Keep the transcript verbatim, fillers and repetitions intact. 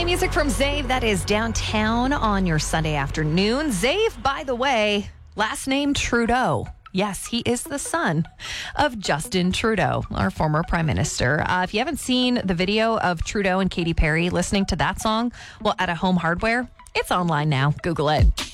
New music from Zave. That is Downtown on your Sunday afternoon. Zave, by the way, last name Trudeau. Yes, he is the son of Justin Trudeau, our former prime minister. Uh, if you haven't seen the video of Trudeau and Katy Perry listening to that song, well, at a Home Hardware, it's online now. Google it.